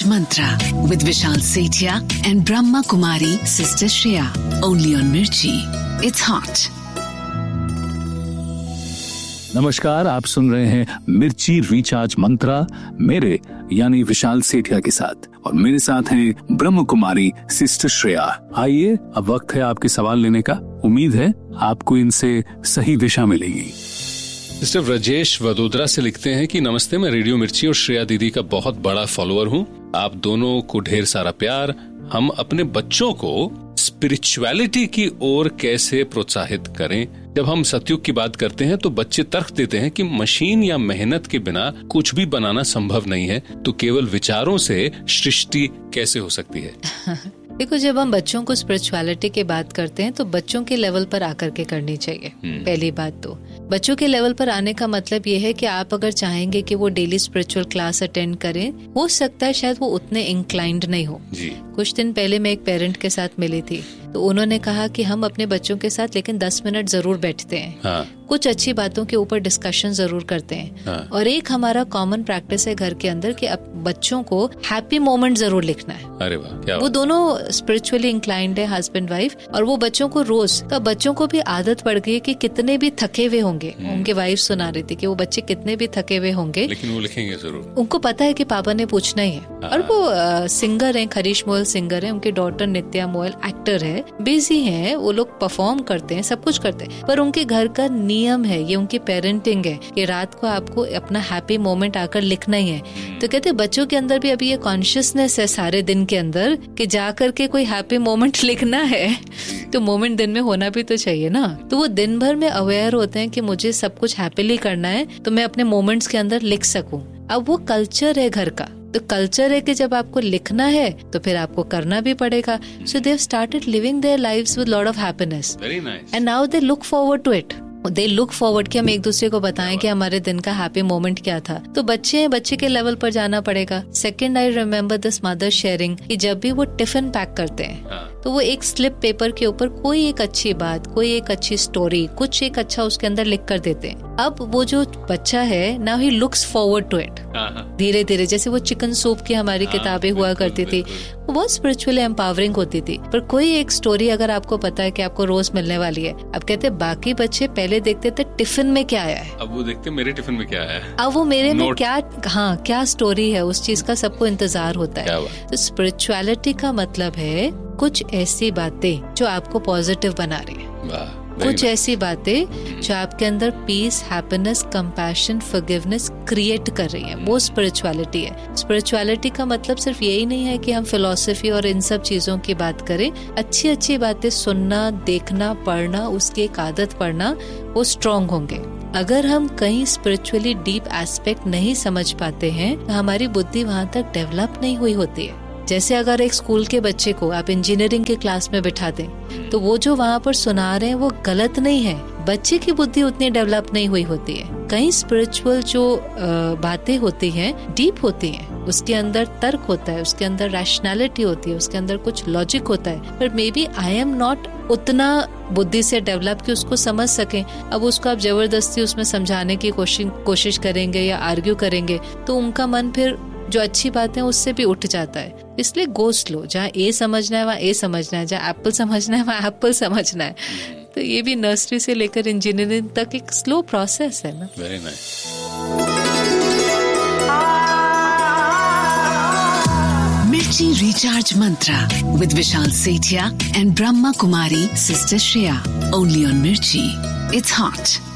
Mantra with Vishal Sethia and Brahma Kumari Sister Shreya. Only on Mirchi. It's hot. नमस्कार, आप सुन रहे हैं मिर्ची रिचार्ज मंत्रा मेरे यानी विशाल सेठिया के साथ, और मेरे साथ हैं ब्रह्म कुमारी सिस्टर श्रेया। आइए, अब वक्त है आपके सवाल लेने का। उम्मीद है आपको इनसे सही दिशा मिलेगी। मिस्टर ब्रजेश वडोदरा से लिखते हैं कि नमस्ते, मैं रेडियो मिर्ची और श्रेया दीदी का बहुत बड़ा फॉलोअर हूँ। आप दोनों को ढेर सारा प्यार। हम अपने बच्चों को स्पिरिचुअलिटी की ओर कैसे प्रोत्साहित करें? जब हम सतयुग की बात करते हैं तो बच्चे तर्क देते हैं कि मशीन या मेहनत के बिना कुछ भी बनाना संभव नहीं है, तो केवल विचारों से सृष्टि कैसे हो सकती है? देखो, जब हम बच्चों को स्पिरिचुअलिटी की बात करते हैं तो बच्चों के लेवल पर आकर के करनी चाहिए। पहली बात तो बच्चों के लेवल पर आने का मतलब ये है कि आप अगर चाहेंगे कि वो डेली स्पिरिचुअल क्लास अटेंड करें, हो सकता है शायद वो उतने इंक्लाइंड नहीं हो जी। कुछ दिन पहले मैं एक पेरेंट के साथ मिली थी, तो उन्होंने कहा कि हम अपने बच्चों के साथ लेकिन 10 मिनट जरूर बैठते हैं। हाँ। कुछ अच्छी बातों के ऊपर डिस्कशन जरूर करते हैं। हाँ। और एक हमारा कॉमन प्रैक्टिस है घर के अंदर कि अब बच्चों को हैप्पी मोमेंट जरूर लिखना है। अरे वाह, क्या वो दोनों स्पिरिचुअली इंक्लाइंड है, हस्बैंड वाइफ, और वो बच्चों को रोज, तो बच्चों को भी आदत पड़ गई है कि कितने भी थके हुए होंगे, उनके वाइफ सुना रही थी कि वो बच्चे कितने भी थके हुए होंगे लेकिन वो लिखेंगे जरूर। उनको पता है कि पापा ने पूछना ही है। और वो सिंगर है, हरीश मोयल सिंगर है, उनकी डॉटर नित्या मोयल एक्टर है, बिजी है, वो लोग परफॉर्म करते हैं, सब कुछ करते हैं, पर उनके घर का नियम है, ये उनकी पेरेंटिंग है कि रात को आपको अपना हैप्पी मोमेंट आकर लिखना ही है। तो कहते बच्चों के अंदर भी अभी ये कॉन्शियसनेस है सारे दिन के अंदर कि जाकर के कोई हैप्पी मोमेंट लिखना है, तो मोमेंट दिन में होना भी तो चाहिए ना। तो वो दिन भर में अवेयर होते हैं कि मुझे सब कुछ हैप्पीली करना है, तो मैं अपने मोमेंट्स के अंदर लिख सकूं। अब वो कल्चर है घर का, तो कल्चर है कि जब आपको लिखना है तो फिर आपको करना भी पड़ेगा। सो they have started living their lives with lot of happiness and now they look forward to it. They look forward कि हम एक दूसरे को बताएं कि हमारे दिन का हैप्पी मोमेंट क्या था। तो बच्चे के लेवल पर जाना पड़ेगा। Second, I remember this mother sharing कि जब भी वो टिफिन पैक करते हैं तो वो एक स्लिप पेपर के ऊपर कोई एक अच्छी बात, कोई एक अच्छी स्टोरी, कुछ एक अच्छा उसके अंदर लिख कर देते हैं। अब वो जो बच्चा है, now he looks forward to it. धीरे धीरे, जैसे वो चिकन सूप की हमारी किताबें हुआ करती थी, वो बहुत स्पिरिचुअली एम्पावरिंग होती थी, पर कोई एक स्टोरी अगर आपको पता है कि आपको रोज मिलने वाली है। अब कहते बाकी बच्चे पहले देखते थे टिफिन में क्या आया है, अब वो देखते मेरे टिफिन में क्या आया है, अब वो मेरे में क्या स्टोरी है, उस चीज का सबको इंतजार होता है। तो स्पिरिचुअलिटी का मतलब है कुछ ऐसी बातें जो आपको पॉजिटिव बना रही है, कुछ ऐसी बातें जो आपके अंदर piece, happiness, compassion, forgiveness create कर रही है, वो स्पिरिचुअलिटी है। स्पिरिचुअलिटी का मतलब सिर्फ यही नहीं है कि हम फिलॉसफी और इन सब चीजों की बात करें। अच्छी अच्छी बातें सुनना, देखना, पढ़ना, उसकी एक आदत पढ़ना, वो स्ट्रॉन्ग होंगे। अगर हम कहीं स्पिरिचुअली डीप एस्पेक्ट नहीं समझ पाते हैं तो हमारी बुद्धि वहाँ तक डेवलप नहीं हुई होती है। जैसे अगर एक स्कूल के बच्चे को आप इंजीनियरिंग के क्लास में बिठा दें तो वो जो वहाँ पर सुना रहे हैं वो गलत नहीं है, बच्चे की बुद्धि उतनी डेवलप नहीं हुई होती है। कहीं स्पिरिचुअल जो बातें होती हैं डीप होती हैं, उसके अंदर तर्क होता है, उसके अंदर रैशनैलिटी होती है, उसके अंदर कुछ लॉजिक होता है, पर may B I am not उतना बुद्धि से डेवलप कि उसको समझ सकें। अब उसको आप जबरदस्ती उसमें समझाने की कोशिश करेंगे या आर्ग्यू करेंगे तो उनका मन फिर जो अच्छी बातें उससे भी उठ जाता है। इसलिए गो स्लो, जहाँ ए समझना है वहाँ ए समझना है, जहाँ एप्पल समझना है वहाँ एप्पल समझना है। तो ये भी नर्सरी से लेकर इंजीनियरिंग तक एक स्लो प्रोसेस है ना। Very nice. मिर्ची recharge Mantra with Vishal Sethia and Brahma Kumari sister Shreya. Only on मिर्ची। It's hot.